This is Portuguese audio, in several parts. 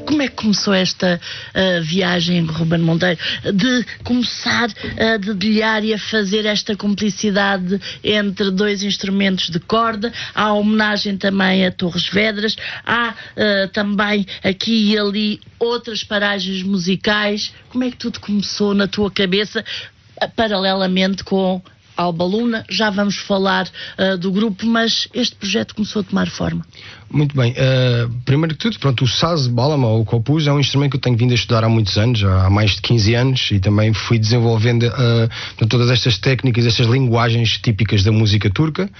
Como é que começou esta viagem, Ruben Monteiro, de começar a dedilhar e a fazer esta cumplicidade entre dois instrumentos de corda? Há homenagem também a Torres Vedras, há também aqui e ali outras paragens musicais. Como é que tudo começou na tua cabeça, paralelamente com Alba Luna? Já vamos falar do grupo, mas este projeto começou a tomar forma. Muito bem. Primeiro que tudo, pronto, o saz bálama ou o copuz é um instrumento que eu tenho vindo a estudar há muitos anos, há mais de 15 anos, e também fui desenvolvendo todas estas técnicas, estas linguagens típicas da música turca,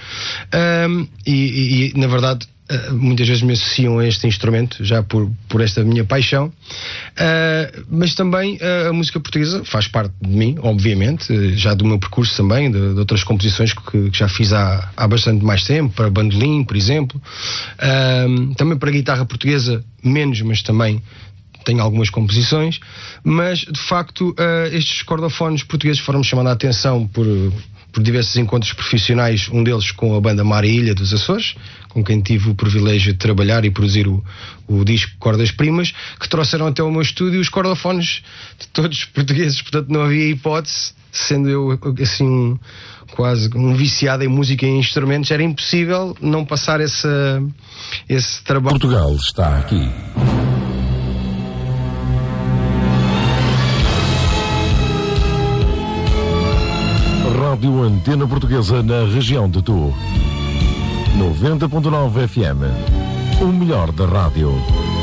e na verdade muitas vezes me associam a este instrumento já por esta minha paixão, mas também a música portuguesa faz parte de mim, obviamente, já do meu percurso também, de outras composições que já fiz há bastante mais tempo, para bandolim, por exemplo, também para guitarra portuguesa menos, mas também tenho algumas composições. Mas de facto estes cordofones portugueses foram-me chamando a atenção por diversos encontros profissionais, um deles com a banda Mar e Ilha dos Açores, com quem tive o privilégio de trabalhar e produzir o disco Cordas Primas, que trouxeram até o meu estúdio os cordofones de todos portugueses. Portanto não havia hipótese, sendo eu assim quase um viciado em música e em instrumentos, era impossível não passar esse trabalho. Portugal está aqui. Rádio Antena Portuguesa na região de Tu. 90.9 FM. O melhor da rádio.